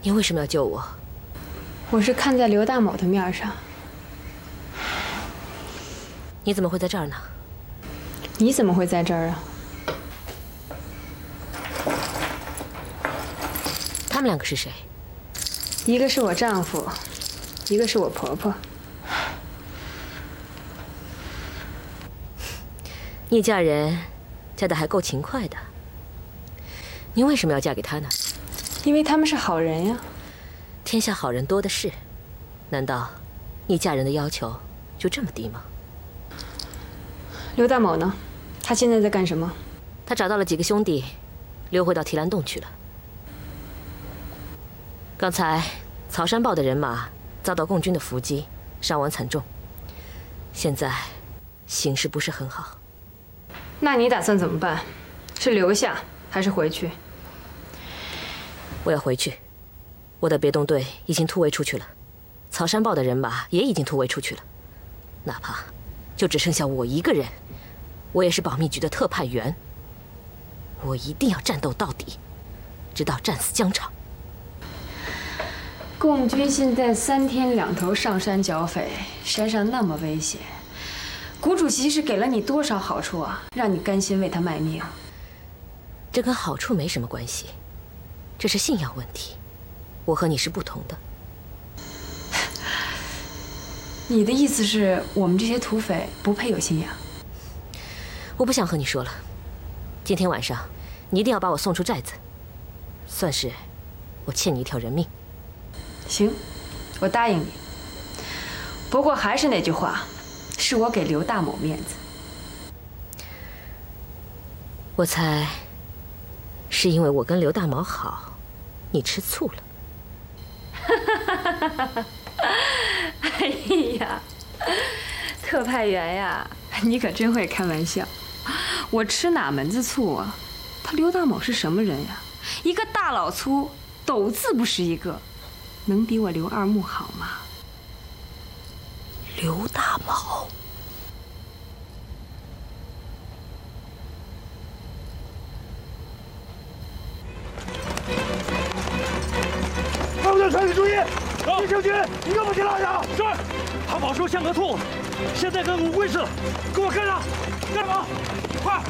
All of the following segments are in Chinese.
你为什么要救我？ 我是看在刘大某的面上。 你怎么会在这儿呢？ 你怎么会在这儿啊？ 他们两个是谁？ 一个是我丈夫，一个是我婆婆。 你嫁人，嫁得还够勤快的。你为什么要嫁给他呢？ 因为他们是好人呀。 天下好人多的是，难道你嫁人的要求就这么低吗？ 刘大某呢？他现在在干什么？ 他找到了几个兄弟，溜回到提篮洞去了。刚才曹山豹的人马遭到共军的伏击，伤亡惨重。现在形势不是很好。 那你打算怎么办？是留下还是回去？ 我要回去。我的别动队已经突围出去了，曹山豹的人马也已经突围出去了。哪怕就只剩下我一个人，我也是保密局的特派员。我一定要战斗到底，直到战死疆场。 共军现在3天2头上山剿匪，山上那么危险，谷主席是给了你多少好处啊，让你甘心为他卖命？ 这跟好处没什么关系，这是信仰问题。我和你是不同的。 你的意思是我们这些土匪不配有信仰？ 我不想和你说了。今天晚上你一定要把我送出寨子，算是我欠你一条人命。 行，我答应你。不过还是那句话，是我给刘大某面子。 我猜是因为我跟刘大毛好，你吃醋了。 哎呀，特派员呀，你可真会开玩笑。我吃哪门子醋啊？他刘大某是什么人呀？一个大老粗，斗字不识一个，能比我刘二木好吗？ 刘大毛。 方队全体注意！急行军，一个不许落下！ 是，他保守像个兔子，现在跟乌龟似的，给我跟上！干什么？快！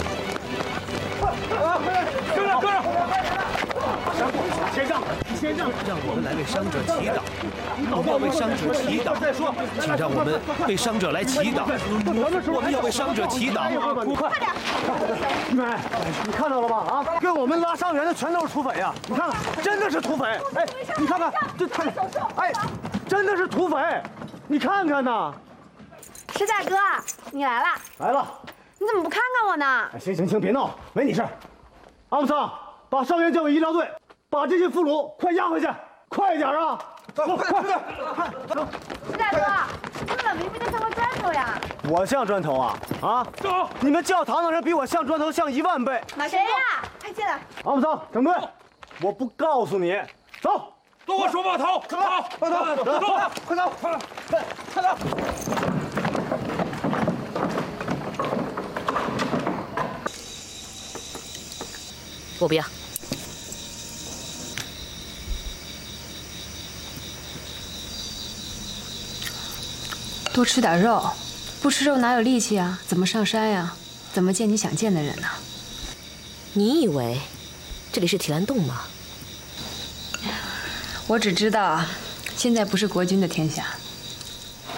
跟上，跟上！ 先让，先让！ 让我们来为伤者祈祷，我们要为伤者祈祷。 再说， 请让我们为伤者来祈祷。我们要为伤者祈祷。 快点！玉梅，你看到了吧？啊，跟我们拉伤员的全都是土匪呀！你看看，真的是土匪！哎，你看看，这看，哎，真的是土匪！你看看呐！ 石大哥，你来了。 来了。 你怎么不看看我呢？ 哎，行，别闹，没你事儿。阿姆桑，把伤员交给医疗队，把这些俘虏快押回去，快点啊！走，快！ 石大哥，你怎么明明就像个砖头呀？ 我像砖头啊？啊！ 走！ 你们教堂的人比我像砖头像10000倍。 谁呀？快进来！ 阿姆桑，整队！我不告诉你，走！ 跟我说码头！好， 快走！快走！快走！ 我不要。 多吃点肉，不吃肉哪有力气啊？怎么上山呀？怎么见你想见的人呢？ 你以为这里是提篮洞吗？ 我只知道，现在不是国军的天下。